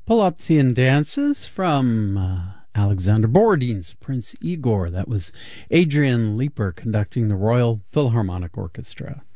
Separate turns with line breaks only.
Polotzian dances from Alexander Borodin's Prince Igor. That was Adrian Leeper conducting the Royal Philharmonic Orchestra.